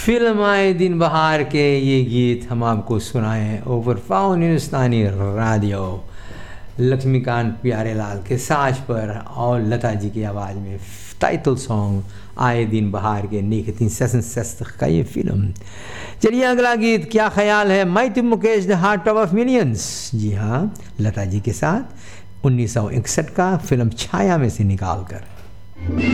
Film आए दिन बहार के ये गीत हम आपको सुनाए हैं ओवर फाउन हिंदुस्तानी रेडियो, लक्ष्मीकांत प्यारेलाल के साज पर और लता जी की आवाज़ में टाइटल सॉन्ग आए दिन बहार के 1966 का ये फिल्म। चलिए अगला गीत, क्या ख्याल है, mighty Mukesh the heart of millions. जी हाँ, लता जी के साथ 1961 का फिल्म छाया में से निकाल कर।